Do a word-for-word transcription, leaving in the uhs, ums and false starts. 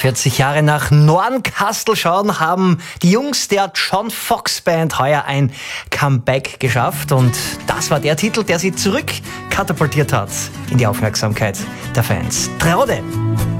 vierzig Jahre nach Norncastle schauen, haben die Jungs der John Foxx Band heuer ein Comeback geschafft. Und das war der Titel, der sie zurück katapultiert hat in die Aufmerksamkeit der Fans. Traude!